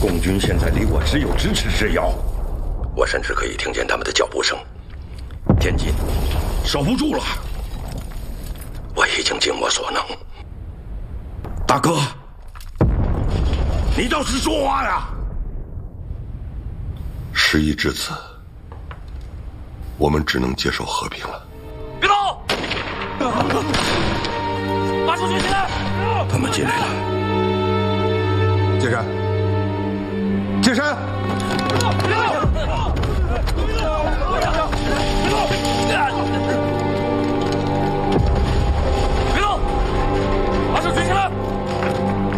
共军现在离我只有咫尺之遥，我甚至可以听见他们的脚步声。天津守不住了，我已经尽我所能。大哥，你倒是说话呀！ 事已至此，我们只能接受和平了。 别动！把手举起来！ 他们进来了。 金山，金山。